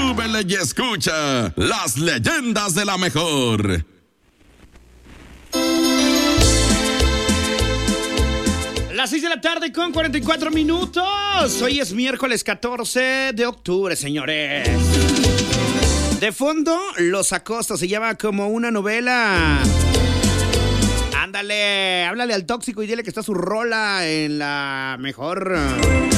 súbele y escucha las leyendas de la mejor. Las 6 de la tarde con 44 minutos. Hoy es miércoles 14 de octubre, señores. De fondo, Los Acosta se llama como una novela. Ándale, háblale al tóxico y dile que está su rola en la mejor.